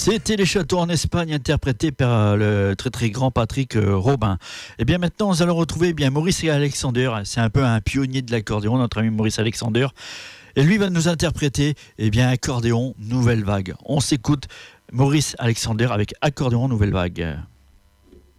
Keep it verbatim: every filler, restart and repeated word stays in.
C'était les châteaux en Espagne interprétés par le très très grand Patrick Robin. Et bien maintenant nous allons retrouver eh bien Maurice Alexander. C'est un peu un pionnier de l'accordéon, notre ami Maurice Alexander. Et lui va nous interpréter eh bien accordéon Nouvelle Vague. On s'écoute Maurice Alexander avec accordéon Nouvelle Vague.